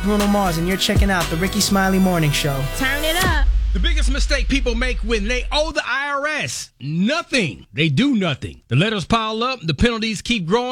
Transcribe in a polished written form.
Bruno Mars, and you're checking out the Ricky Smiley Morning Show. Turn it up. The biggest mistake people make when they owe the IRS: nothing. They do nothing. The letters pile up, the penalties keep growing.